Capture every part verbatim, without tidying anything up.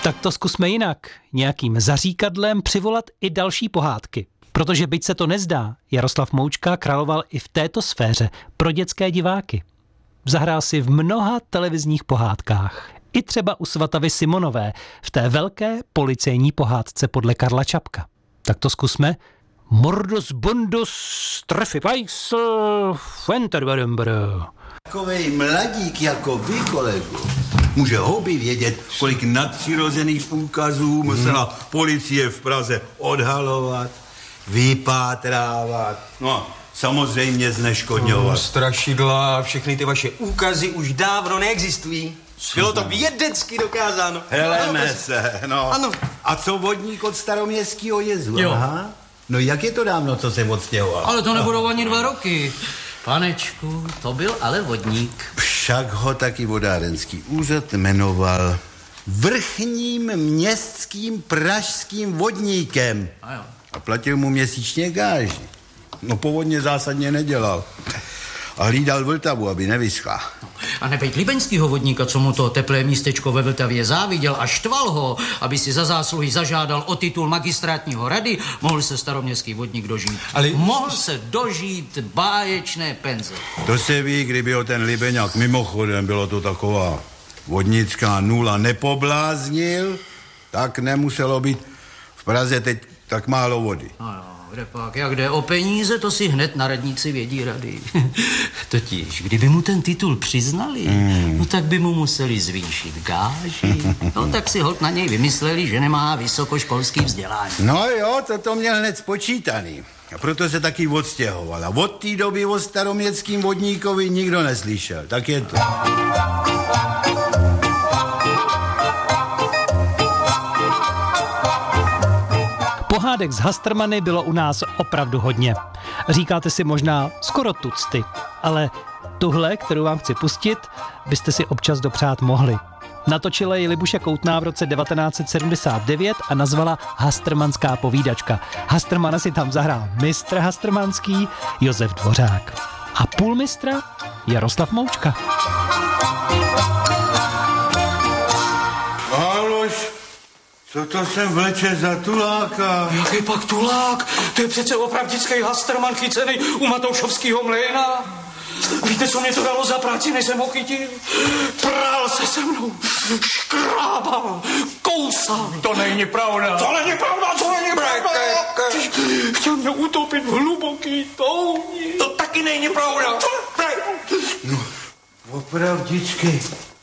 Tak to zkusme jinak. Nějakým zaříkadlem přivolat i další pohádky. Protože byť se to nezdá, Jaroslav Moučka královal i v této sféře pro dětské diváky. Zahrál si v mnoha televizních pohádkách. I třeba u Svatavy Simonové v té velké policejní pohádce podle Karla Čapka. Tak to zkusme. Mordus bundus trefy pajs fenterberembr. Takovej mladík jako vy, kolego, může houby vědět, kolik nadpřirozených úkazů musela hmm. policie v Praze odhalovat, vypátrávat, no a samozřejmě zneškodňovat. Hmm, strašidla a všechny ty vaše úkazy už dávno neexistují. Bylo to vědecky dokázáno. Heleme se, no. Ano. A co vodník od Staroměstského jezu? Jo. Aha. No jak je to dávno, co se odstěhoval? Ale to nebudou ani dva roky. Panečku, to byl ale vodník. Však ho taky vodárenský úřad jmenoval vrchním městským pražským vodníkem. A jo. A platil mu měsíčně gáži. No povodně zásadně nedělal. A hlídal Vltavu, aby nevyschla. No, a nebejt libeňskýho vodníka, co mu to teplé místečko ve Vltavě záviděl a štval ho, aby si za zásluhy zažádal o titul magistrátního rady, mohl se staroměstský vodník dožít. Ale... Mohl se dožít báječné penze. To se ví, kdyby ho ten Libeňák mimochodem, bylo to taková vodnická nula, nepobláznil, tak nemuselo být v Praze teď tak málo vody. No jo, kde pak, jak jde o peníze, to si hned na radnici vědí rady. Totiž, kdyby mu ten titul přiznali, mm. no tak by mu museli zvýšit gáži. No tak si holt na něj vymysleli, že nemá vysokoškolský vzdělání. No jo, to to měl hned spočítaný. A proto se taky odstěhoval. A od té doby o staroměstským vodníkovi nikdo neslyšel. Tak je to. Pohádek z Hastrmany bylo u nás opravdu hodně. Říkáte si možná skoro tucty, ale tuhle, kterou vám chci pustit, byste si občas dopřát mohli. Natočila ji Libuše Koutná v roce devatenáct set sedmdesát devět a nazvala Hastrmanská povídačka. Hastrmana si tam zahrál mistr hastrmanský Josef Dvořák. A půlmistra Jaroslav Moučka. Aloš, co to sem vleče za tuláka? Jaký pak tulák? To je přece opravdický Hastrman chycený u Matoušovského mlejna. Víte, co mě to dalo za práci, než jsem ho chytil? Prál se se mnou, škrábal, kousal. To není pravda. To není pravda, to není pravda. Chtěl mě utopit v hluboký touni. To taky není pravda. No, opravdicky.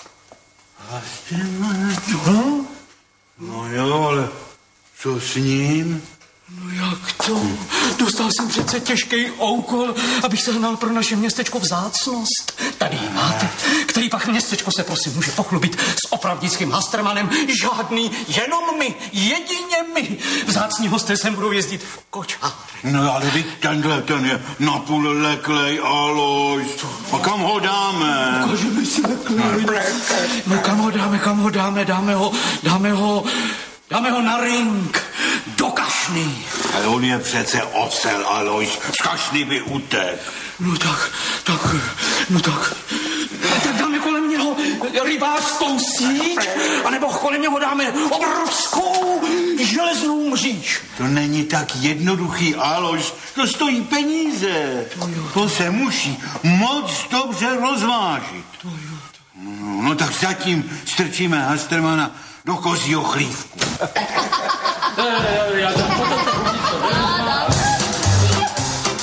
Hastrman? No jo, ale co s ním? No jak to? Dostal jsem přece těžký úkol, abych sehnal pro naše městečko vzácnost. Tady ji máte, který pak městečko se prosím může pochlubit s opravdickým Hastrmanem. Žádný, jenom my, jedině my. Vzácní hosté sem budou jezdit v kočáře. No ale teď tenhle ten je napůl leklej, Aloš. A kam ho dáme? Ukážeme si leklej. No kam ho dáme, kam ho dáme, dáme ho, dáme ho, dáme ho na ring. Do kašny. Ale on je přece osel, Aloš. Z kašny by utek. No tak, tak, no tak. Tak dáme kolem něho rybářskou síť, anebo kolem něho dáme obrovskou železnou mříž. To není tak jednoduchý, Aloš. To stojí peníze. To jo. To se musí moc dobře rozvážit. To jo. No, no tak zatím strčíme Hastrmana do kozího chlívku.